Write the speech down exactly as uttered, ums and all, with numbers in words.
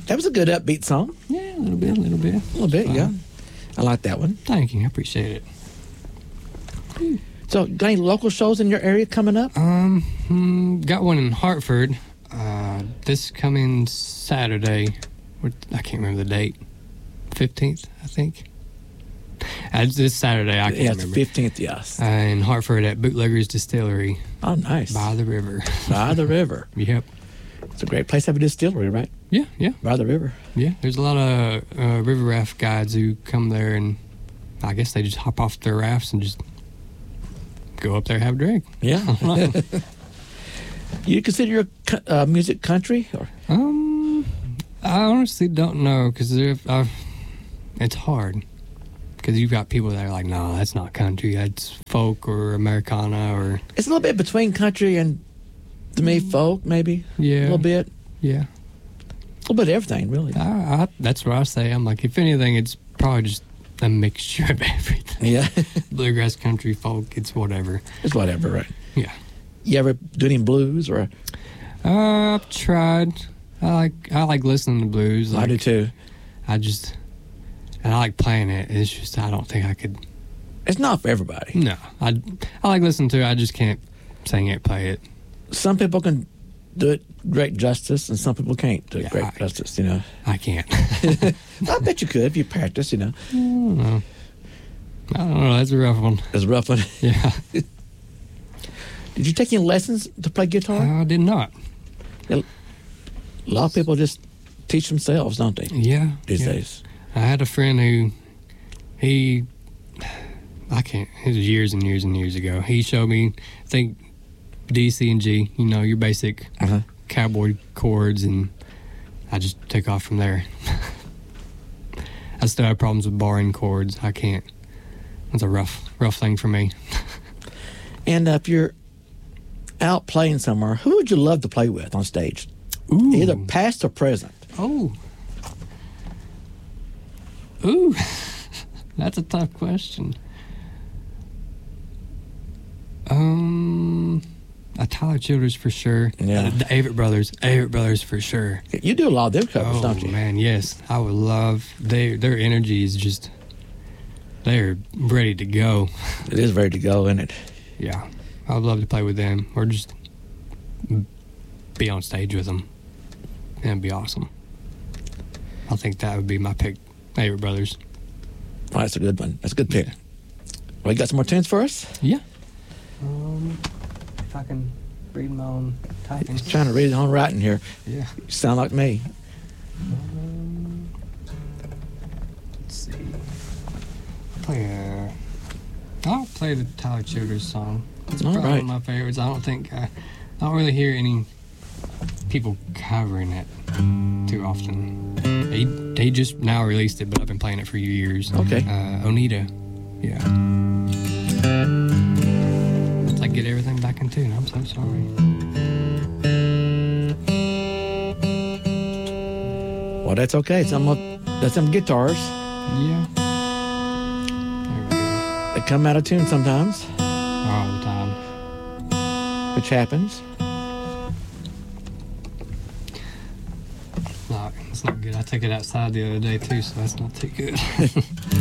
That was a good upbeat song. Yeah, a little bit, a little bit. A little bit, yeah. I like that one. Thank you. I appreciate it. So, got any local shows in your area coming up? Um, hmm, got one in Hartford uh, this coming Saturday. What- I can't remember the date. fifteenth, I think. Uh, it's this Saturday. I can't Yeah, it's remember. fifteenth, yes. Uh, in Hartford at Bootleggers Distillery Oh, nice. by the river. By the river. Yep. It's a great place to have a distillery, right? Yeah, yeah, By the river. yeah. There's a lot of uh, river raft guides who come there, and I guess they just hop off their rafts and just go up there and have a drink. Yeah. You consider your co- uh, music country? Or? Um, I honestly don't know because uh, it's hard because you've got people that are like, no, that's not country, that's folk or Americana or It's a little bit between country and, to me, folk, maybe. yeah, A little bit. yeah. A little bit of everything, really. I, I, that's what I say. I'm like, if anything, it's probably just a mixture of everything. Yeah. Bluegrass, country, folk, it's whatever. It's whatever, right? Yeah. You ever do any blues? Or Uh, I've tried. I like I like listening to blues. Like, I do too. I just and I like playing it. It's just I don't think I could. It's not for everybody. No, I I like listening to it. I just can't sing it, play it. Some people can do it great justice, and some people can't do it Yeah, great I- justice, you know. I can't. I bet you could if you practice, you know. I don't know. I don't know. That's a rough one. It's a rough one. Yeah. Did you take any lessons to play guitar? I did not. A lot of people just teach themselves, don't they, Yeah. these yeah. days? I had a friend who, he, I can't, it was years and years and years ago. He showed me, I think, D, C, and G, you know, your basic Uh-huh. cowboy chords, and I just took off from there. I still have problems with barring chords. I can't. It's a rough, rough thing for me. And uh, if you're out playing somewhere, who would you love to play with on stage? Ooh. Either past or present. Oh. Ooh. That's a tough question. Um, uh, Tyler Childers for sure. Yeah. Uh, the Avett Brothers. Avett Brothers for sure. You do a lot of their covers, Oh, don't you? man, yes. I would love... They, their energy is just... They're ready to go. It is ready to go, isn't it? Yeah. I would love to play with them or just be on stage with them. That'd be awesome. I think that would be my pick. Avett Brothers. Oh, that's a good one. That's a good pick. Well, you got some more tunes for us? Yeah. Um, if I can read my own typing. Just trying to read it on writing here. Yeah. You sound like me. Um, let's see. Play a. I'll play the Tyler Childers song. It's All probably right. one of my favorites. I don't think I, I don't really hear any people covering it too often. He he just now released it, but I've been playing it for years. Okay. Uh, Onita. Yeah. Let's like get everything back in tune. I'm so sorry. Well, that's okay. Some of, that's some guitars. Yeah. There we go. They come out of tune sometimes, All the time. which happens. No, it's not good. I took it outside the other day too, so that's not too good.